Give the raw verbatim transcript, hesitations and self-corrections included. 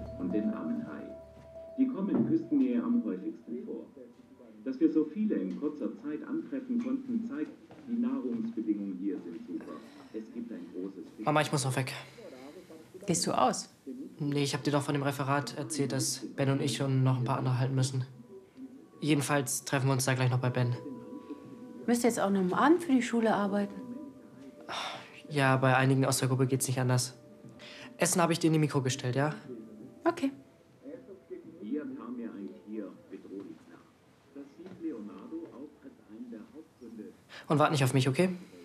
und den armen Hai. Die kommen in Küstennähe am häufigsten vor. Dass wir so viele in kurzer Zeit antreffen konnten, zeigt, die Nahrungsbedingungen hier sind super. Es gibt ein großes Fisch. Mama, ich muss noch weg. Gehst du aus? Nee, ich hab dir doch von dem Referat erzählt, dass Ben und ich und noch ein paar andere halten müssen. Jedenfalls treffen wir uns da gleich noch bei Ben. Müsst ihr jetzt auch noch am Abend für die Schule arbeiten? Ja, bei einigen aus der Gruppe geht's nicht anders. Essen habe ich dir in die Mikro gestellt, ja? Okay. Hier kam mir eigentlich hier bedrohlich nach. Das sieht Leonardo auch als einen der Hauptgründe. Und wart nicht auf mich, okay?